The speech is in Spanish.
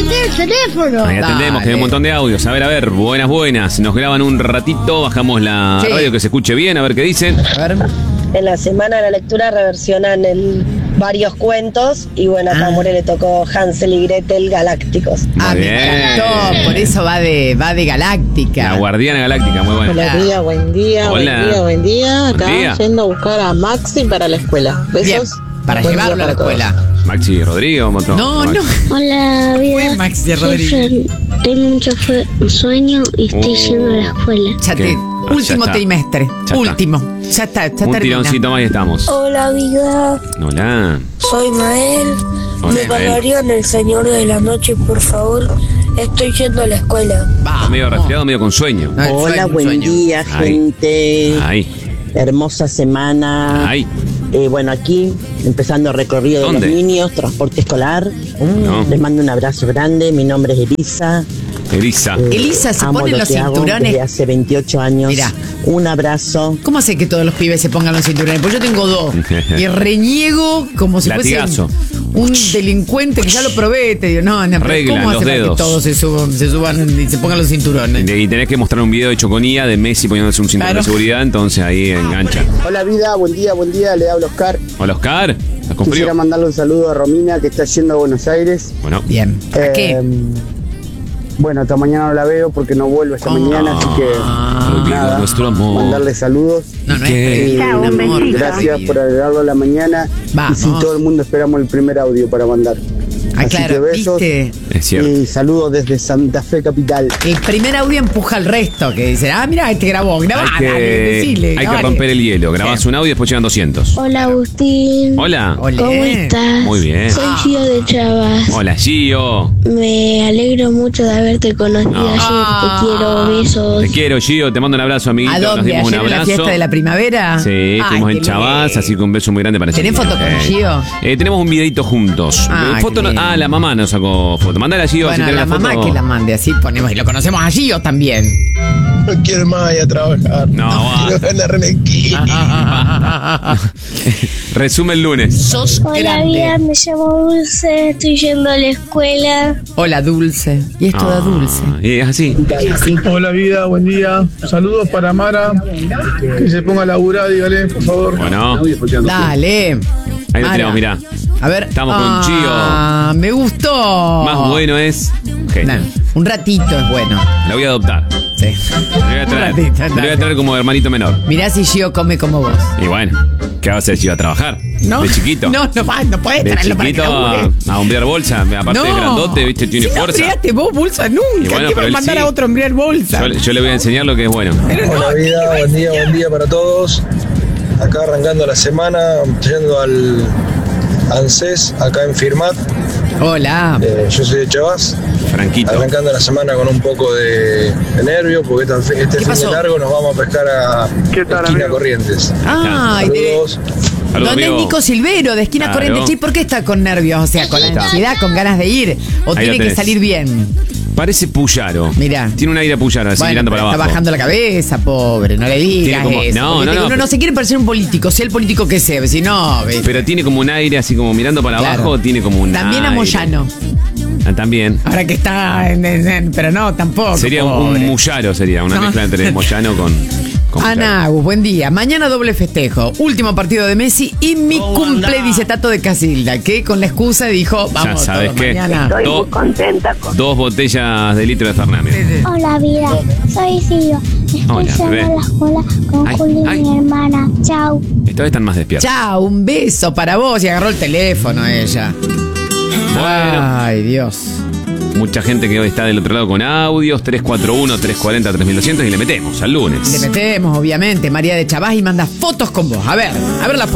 el teléfono. Ahí atendemos, que hay un montón de audios. A ver, buenas. Nos graban un ratito, bajamos la radio que se escuche bien, a ver qué dicen. A ver. En la semana de la lectura reversionan varios cuentos y bueno, acá a More le tocó Hansel y Gretel Galácticos. Me encantó, por eso va de Galáctica. La Guardiana Galáctica, muy buena. Buen día. Acá yendo a buscar a Maxi para la escuela. Besos. Bien, para llevarlo a la escuela. Maxi Rodrigo, otro. No. Hola, vida. Maxi Rodrigo. Tengo mucho sueño y estoy yendo a la escuela. Último trimestre. Último. Ya está Un termina. tironcito más y estamos. Hola, vida. Hola. Soy Mael. Me pagarían El Señor de la Noche, por favor. Estoy yendo a la escuela. Está medio resfriado, medio con sueño. Hola, buen día, gente. Hermosa semana. Bueno, aquí, empezando el recorrido de los niños, transporte escolar. Les mando un abrazo grande. Mi nombre es Elisa. Elisa se amo pone lo los que hago cinturones. desde hace 28 años. Mirá. Un abrazo. ¿Cómo hace que todos los pibes se pongan los cinturones? Pues yo tengo 2. Y reniego como si Latigazo. fuese un delincuente que ya lo probé. Te digo, no, Reglan ¿cómo los hace para dedos. que todos se suban y se pongan los cinturones? Y tenés que mostrar un video de Choconía de Messi poniéndose un cinturón de seguridad, entonces ahí engancha. Hola, vida, buen día, le hablo Oscar. Hola, Oscar. ¿Estás con Quisiera frío? mandarle un saludo a Romina, que está yendo a Buenos Aires. Bueno. Bien. ¿A qué? Bueno, hasta mañana no la veo porque no vuelvo esta mañana, así que nada, nuestro amor. mandarle saludos. Gracias por agregarlo a la mañana. Vamos. Y si todo el mundo esperamos el primer audio para mandar. Así claro, que besos. ¿viste? Es cierto. Y saludos desde Santa Fe Capital. El primer audio empuja al resto, que dice, mira, este grabó, Hay que romper el hielo. Grabás un audio y después llegan 200. Hola, Agustín. Hola. ¿Cómo estás? Muy bien. Soy Gio de Chavas. Hola, Gio. Me alegro mucho de haberte conocido ayer. Te quiero, besos. Te quiero, Gio. Te mando un abrazo, amiguito. ¿A dónde? Nos dimos un ¿Ayer en la abrazo. fiesta de la primavera? Sí, Ay, estuvimos en qué Chavás, lindo. así que un beso muy grande para ¿Tenés ella. foto con Gio? Tenemos un videito juntos. Qué lindo. La mamá nos sacó foto. Mándale a Gio. Bueno, si tenés la mamá foto. que la mande, así ponemos. Y lo conocemos a Gio también. No quiero más ir a trabajar. No, quiero ganar Resume el lunes. Sos Hola, grande. vida, me llamo Dulce. Estoy yendo a la escuela. Hola, Dulce. Y es toda Dulce. Y es así. Hola, vida, buen día. Saludos para Mara. Que se ponga a laburar, dígale, por favor. Bueno. Dale. Ahí lo Mara. tenemos, mirá. A ver. Estamos con Gio. Me gustó. Más bueno es. Genio. Un ratito es bueno. La voy a adoptar. Sí. La voy a traer. Un ratito, La voy a traer como hermanito menor. Mirá si Gio come como vos. Y bueno, ¿qué va a hacer Gio? ¿A trabajar? No. De chiquito. No puedes De traerlo para que chiquito labure. a hombrear bolsa. Aparte de grandote, viste, tiene si fuerza. No creaste vos bolsa nunca. Y bueno, ¿Qué pero vas a él mandar sí. a otro a hombrear bolsa? Yo le voy a enseñar lo que es bueno. Hola, vida, buen día para todos. Acá arrancando la semana, yendo al ANSES, acá en Firmat. Hola. Yo soy de Chavás. Franquito. Arrancando la semana con un poco de nervio, porque este fin de largo nos vamos a pescar a Esquina Corrientes. Saludos. ¿Dónde es Nico Silvero, de Esquina Claro. Corrientes? ¿Y por qué está con nervios? O sea, con ansiedad, con ganas de ir. ¿O Ahí tiene lo que tenés. salir bien? Parece Puyaro. Mirá. Tiene un aire a Puyaro, así Bueno, mirando para pero abajo. está bajando la cabeza, pobre. No le digas Tiene como- eso. no, porque no, uno no se quiere parecer un político, sea el político que sea. Si no, ¿ves? Pero tiene como un aire así como mirando para Claro. abajo, tiene como un También a aire. Moyano. También. Ahora que está pero no, tampoco. Sería un pobre. Muyaro, sería una No. mezcla entre Moyano con Muyaro. Anagus, buen día. Mañana doble festejo. Último partido de Messi y mi cumple, dice Tato de Casilda, que con la excusa dijo, vamos Ya sabes todos qué. mañana. Estoy muy contenta con... 2 botellas de litro de Fernández. Hola, vida. Soy Silvia. Estoy Hola, yendo bebé. a la escuela con Ay, Juli, ay. mi hermana. Chau. Esta vez están más despiertos. Chao, un beso para vos. Y agarró el teléfono ella. Ay, Dios. Mucha gente que hoy está del otro lado con audios, 341-340-3200 y le metemos al lunes. Le metemos, obviamente, María de Chavás y manda fotos con vos. A ver la foto.